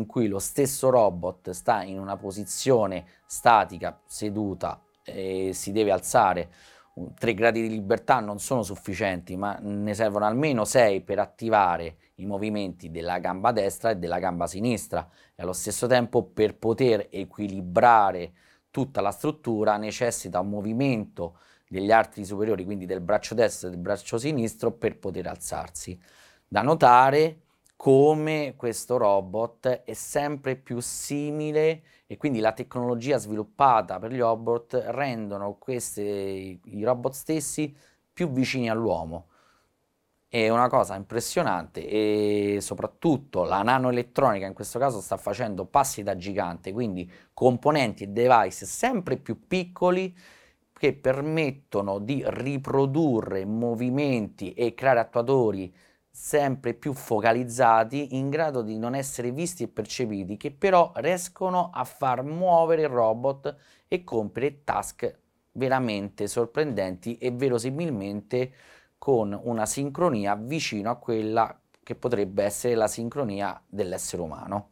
cui lo stesso robot sta in una posizione statica, seduta, e si deve alzare. 3 gradi di libertà non sono sufficienti, ma ne servono almeno 6 per attivare i movimenti della gamba destra e della gamba sinistra, e allo stesso tempo per poter equilibrare tutta la struttura necessita un movimento degli arti superiori, quindi del braccio destro e del braccio sinistro, per poter alzarsi. Da notare come questo robot è sempre più simile, e quindi la tecnologia sviluppata per gli robot rendono i robot stessi più vicini all'uomo. È una cosa impressionante, e soprattutto la nanoelettronica in questo caso sta facendo passi da gigante, quindi componenti e device sempre più piccoli che permettono di riprodurre movimenti e creare attuatori sempre più focalizzati, in grado di non essere visti e percepiti, che però riescono a far muovere il robot e compiere task veramente sorprendenti e verosimilmente con una sincronia vicino a quella che potrebbe essere la sincronia dell'essere umano.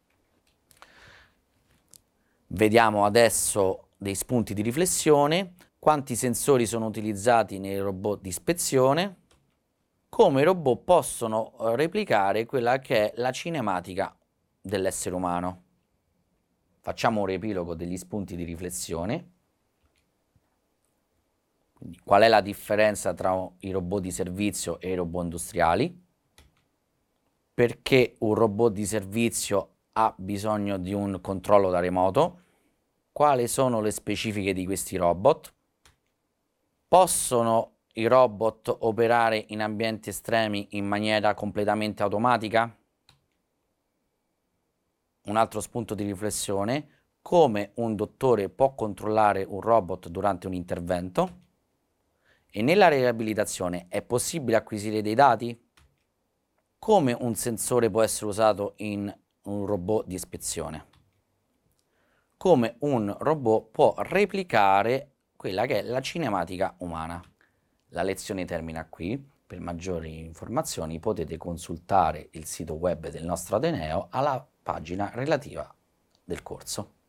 Vediamo adesso dei spunti di riflessione: quanti sensori sono utilizzati nei robot di ispezione, come i robot possono replicare quella che è la cinematica dell'essere umano. Facciamo un riepilogo degli spunti di riflessione. Quindi, qual è la differenza tra i robot di servizio e i robot industriali? Perché un robot di servizio ha bisogno di un controllo da remoto? Quali sono le specifiche di questi robot? Possono i robot operare in ambienti estremi in maniera completamente automatica? Un altro spunto di riflessione: come un dottore può controllare un robot durante un intervento? E nella riabilitazione è possibile acquisire dei dati? Come un sensore può essere usato in un robot di ispezione? Come un robot può replicare quella che è la cinematica umana. La lezione termina qui. Per maggiori informazioni potete consultare il sito web del nostro Ateneo alla pagina relativa del corso.